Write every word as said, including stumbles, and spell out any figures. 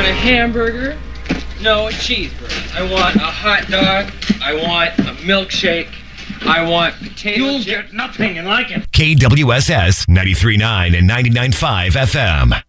a hamburger. No, a cheeseburger. I want a hot dog. I want a milkshake. I want potato You'll chips. get nothing like it. K W S S ninety-three point nine and ninety-nine point five F M.